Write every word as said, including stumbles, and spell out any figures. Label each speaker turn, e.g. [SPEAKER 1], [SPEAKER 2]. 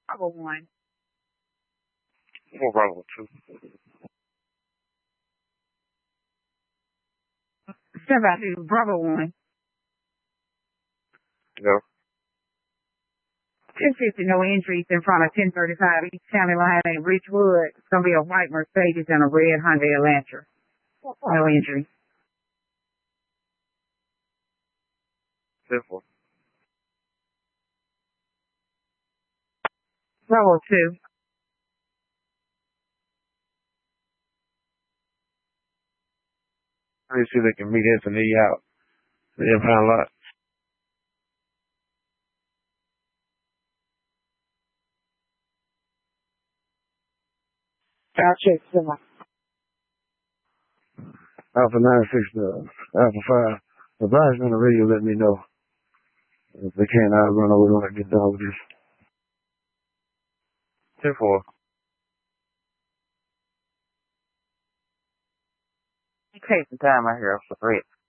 [SPEAKER 1] Bravo one.
[SPEAKER 2] Four Bravo two.
[SPEAKER 1] Step out to Bravo one.
[SPEAKER 2] Go.
[SPEAKER 1] ten fifty, no injuries in front of ten thirty-five East County Line in Ridgewood. It's going to be a white Mercedes and a red Hyundai Elantra. No injuries.
[SPEAKER 2] ten four.
[SPEAKER 1] Bravo two.
[SPEAKER 2] Let me see if they can meet Anthony out. The impound lot.
[SPEAKER 1] I'll check some.
[SPEAKER 2] Alpha nine six, uh, Alpha five. Advise me on the radio, let me know. If they can't, I'll run over when I get done with this. ten four.
[SPEAKER 1] You take some time out here, I'm afraid.